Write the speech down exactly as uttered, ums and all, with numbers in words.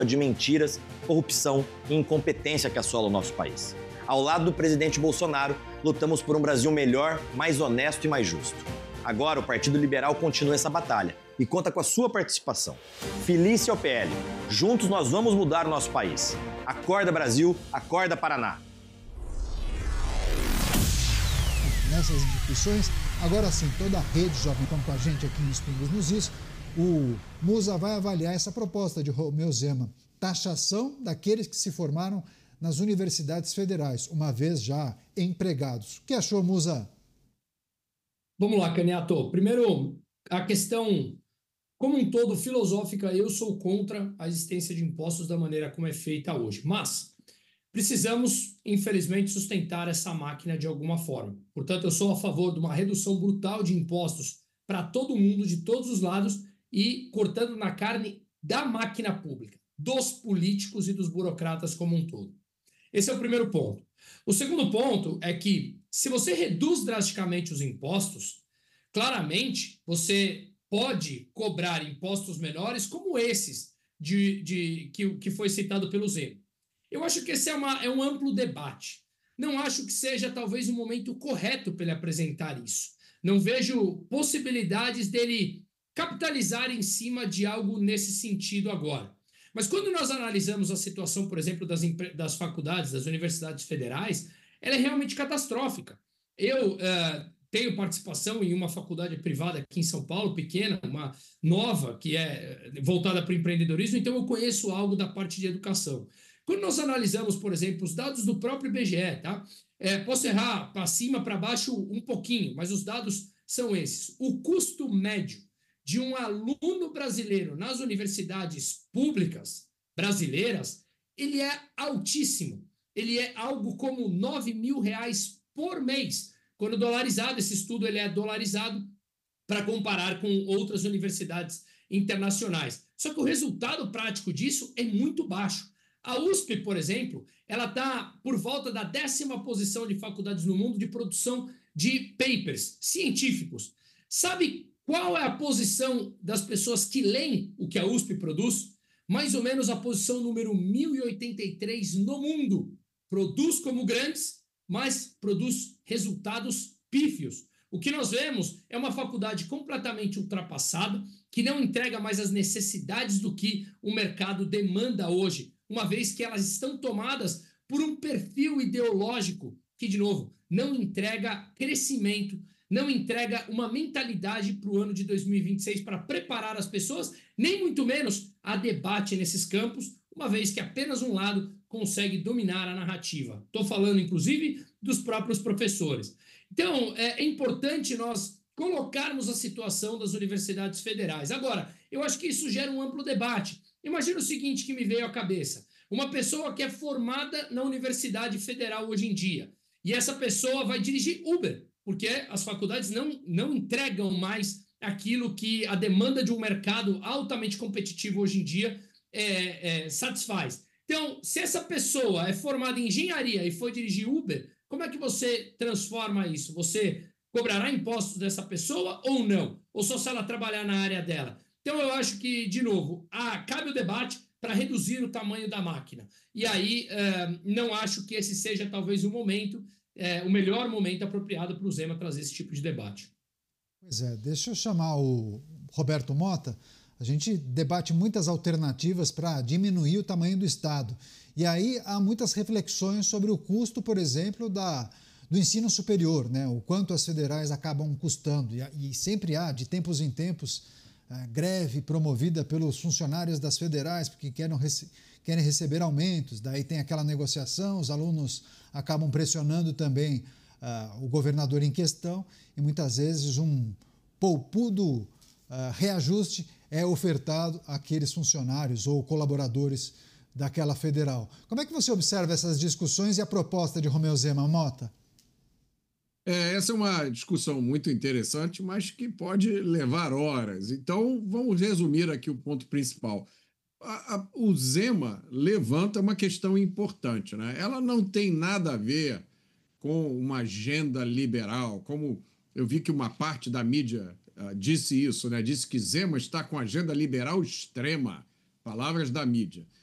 de mentiras, corrupção e incompetência que assola o nosso país. Ao lado do presidente Bolsonaro, lutamos por um Brasil melhor, mais honesto e mais justo. Agora, o Partido Liberal continua essa batalha e conta com a sua participação. Filie-se ao P L. Juntos nós vamos mudar o nosso país. Acorda, Brasil. Acorda, Paraná. Nessas discussões, agora sim, toda a rede Jovem Pan com a gente aqui em Pingos nos Is, o Musa vai avaliar essa proposta de Romeu Zema, taxação daqueles que se formaram nas universidades federais, uma vez já empregados. O que achou, Musa? Vamos lá, Caniato. Primeiro, a questão como um todo filosófica, eu sou contra a existência de impostos da maneira como é feita hoje. Mas precisamos, infelizmente, sustentar essa máquina de alguma forma. Portanto, eu sou a favor de uma redução brutal de impostos para todo mundo, de todos os lados, e cortando na carne da máquina pública, dos políticos e dos burocratas como um todo. Esse é o primeiro ponto. O segundo ponto é que, se você reduz drasticamente os impostos, claramente você pode cobrar impostos menores como esses de, de, que, que foi citado pelo Zema. Eu acho que esse é, uma, é um amplo debate. Não acho que seja talvez o momento correto para ele apresentar isso. Não vejo possibilidades dele capitalizar em cima de algo nesse sentido agora. Mas quando nós analisamos a situação, por exemplo, das, das faculdades, das universidades federais, ela é realmente catastrófica. Eu uh, tenho participação em uma faculdade privada aqui em São Paulo, pequena, uma nova, que é voltada para o empreendedorismo, então eu conheço algo da parte de educação. Quando nós analisamos, por exemplo, os dados do próprio I B G E, tá? É, posso errar para cima, para baixo um pouquinho, mas os dados são esses. O custo médio de um aluno brasileiro nas universidades públicas brasileiras, ele é altíssimo. Ele é algo como nove mil reais por mês. Quando dolarizado, esse estudo ele é dolarizado para comparar com outras universidades internacionais. Só que o resultado prático disso é muito baixo. A U S P, por exemplo, ela está por volta da décima posição de faculdades no mundo de produção de papers científicos. Sabe qual é a posição das pessoas que leem o que a U S P produz? Mais ou menos a posição número mil e oitenta e três no mundo. Produz como grandes, mas produz resultados pífios. O que nós vemos é uma faculdade completamente ultrapassada, que não entrega mais as necessidades do que o mercado demanda hoje, uma vez que elas estão tomadas por um perfil ideológico que, de novo, não entrega crescimento, não entrega uma mentalidade para o ano de dois mil e vinte e seis para preparar as pessoas, nem muito menos a debate nesses campos, uma vez que apenas um lado consegue dominar a narrativa. Estou falando, inclusive, dos próprios professores. Então, é importante nós colocarmos a situação das universidades federais. Agora, eu acho que isso gera um amplo debate. Imagina o seguinte que me veio à cabeça. Uma pessoa que é formada na Universidade Federal hoje em dia, e essa pessoa vai dirigir Uber, porque as faculdades não, não entregam mais aquilo que a demanda de um mercado altamente competitivo hoje em dia é, é, satisfaz. Então, se essa pessoa é formada em engenharia e foi dirigir Uber, como é que você transforma isso? Você cobrará impostos dessa pessoa ou não? Ou só se ela trabalhar na área dela? Então, eu acho que, de novo, ah, cabe o debate para reduzir o tamanho da máquina. E aí, eh, não acho que esse seja, talvez, o momento, eh, o melhor momento apropriado para o Zema trazer esse tipo de debate. Pois é, deixa eu chamar o Roberto Mota. A gente debate muitas alternativas para diminuir o tamanho do Estado. E aí há muitas reflexões sobre o custo, por exemplo, da, do ensino superior, né? O quanto as federais acabam custando. E, e sempre há, de tempos em tempos, a greve promovida pelos funcionários das federais, porque querem, rece querem receber aumentos, daí tem aquela negociação, os alunos acabam pressionando também uh, o governador em questão, e muitas vezes um poupudo uh, reajuste é ofertado àqueles funcionários ou colaboradores daquela federal. Como é que você observa essas discussões e a proposta de Romeu Zema, Mota? É, essa é uma discussão muito interessante, mas que pode levar horas. Então, vamos resumir aqui o ponto principal. A, a, o Zema levanta uma questão importante, né? Ela não tem nada a ver com uma agenda liberal, como eu vi que uma parte da mídia uh, disse isso, né? Disse que Zema está com agenda liberal extrema, palavras da mídia.